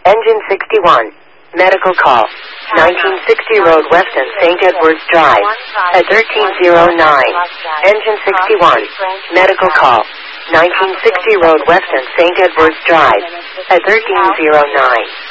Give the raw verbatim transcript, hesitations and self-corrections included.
Engine sixty-one. Medical call. nineteen sixty Road Weston, Saint Edwards Drive. At thirteen oh nine. Engine sixty-one. Medical call. nineteen sixty Road Weston, Saint Edwards Drive. At thirteen oh nine.